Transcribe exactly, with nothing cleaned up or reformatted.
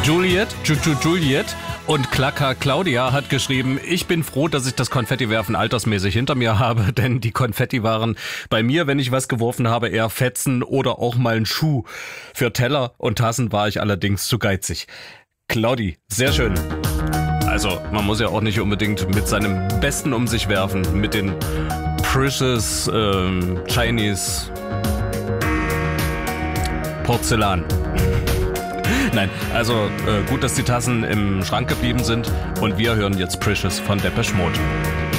Juliet, Juju Juliet und Klaka Claudia hat geschrieben, ich bin froh, dass ich das Konfettiwerfen altersmäßig hinter mir habe, denn die Konfetti waren bei mir, wenn ich was geworfen habe, eher Fetzen oder auch mal ein Schuh. Für Teller und Tassen war ich allerdings zu geizig. Claudi, sehr schön. Also man muss ja auch nicht unbedingt mit seinem Besten um sich werfen, mit den Precious ähm, Chinese Porzellan. Nein, also äh, gut, dass die Tassen im Schrank geblieben sind und wir hören jetzt Precious von Depeche Mode.